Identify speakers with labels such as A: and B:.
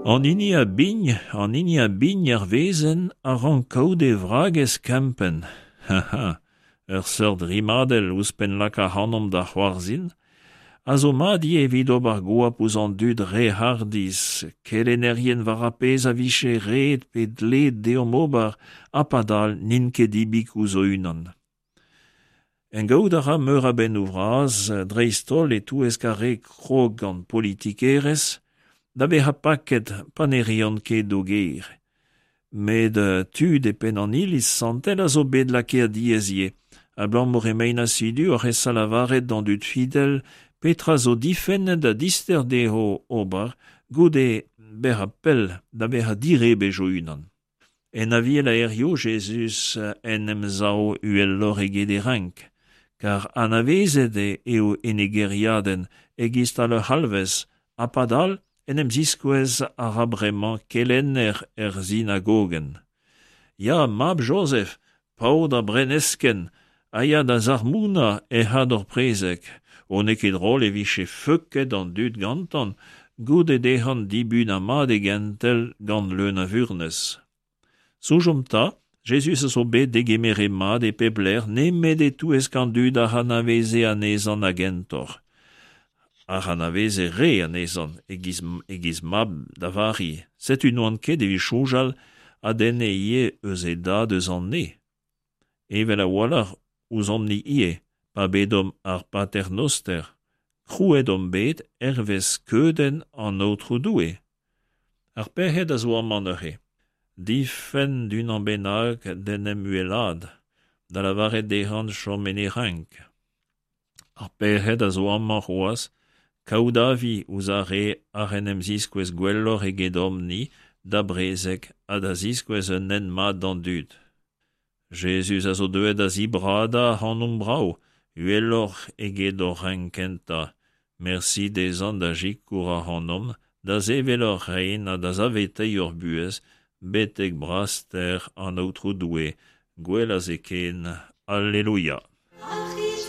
A: An ini a bign ar vezen a ran kaout e vrages kempen. Haha, ur seurt rimadel ouzpen laka hanom da c'hoarzhin, a zo madi evit ober goap ouz an dud re hardis, kelenerien var apez a viche ret pe dled deom ober apadal nin ket ibik ouzo unan. En gaout a ra meur a ben ouvraz, dreistol e toueskare krog gant politikerez, da vezañ paket panerian ket dogeir. Met tud e pen an iliz santel a zo bet laker diezie, a blanc moremein asidu ar e salavaret d'an dud fidel, petra zo difennet da dister deho ober, goude ber a pel da vezañ dire bejo unan. En aviel a erio Jesus en emzao uellor eget e rank, car anavezet eo enegeriaden egist al halvez, apadal en em ziskouez a ra bremañ kelenner synagogen. Ya, mab Joseph, paour a brenesken, a ya da zarmouna e had ur prezek, o ne ket rol e viche feuket an dud gantan, goude dehan dibun a mad e gentel gant leun a vurnez. Soujom ta, Jesus a zo bet degemere mad e pebler, nemet e touesk an dud a hanaveze anezan a gentor. Ar hanaveze re anezan, egiz mab da vari, set un oan ket evit choujal a den e ie eus e da deus an ne. Evel a walar ouz omni ie, pa bedom ar paternoster, krouet om bet ervez keuden an outrou doue. Ar perhet a zo amman eur difen d'un an bennak den em uelad, da la varet dehan chom en e rank. Ar perhet a zo amman c'hoaz, kaoudavi ouz a re ar en em ziskouez gwellor eget omni, da brezek a da ziskouez un en mad d'an dud. Jesus a zo deuet a zibrada hanom brao, uellor eget o rankenta. Merci dezan da jikour a hanom, da zevelor rein a da zavetei ur buez, betek braster an outrou doue, gwell a zeken, Alleluia.